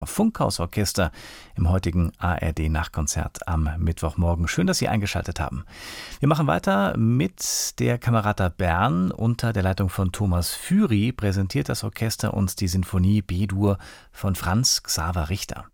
Funkhausorchester im heutigen ARD-Nachtkonzert am Mittwochmorgen. Schön, dass Sie eingeschaltet haben. Wir machen weiter mit der Camerata Bern. Unter der Leitung von Thomas Füri präsentiert das Orchester uns die Sinfonie B-Dur von Franz Xaver Richter.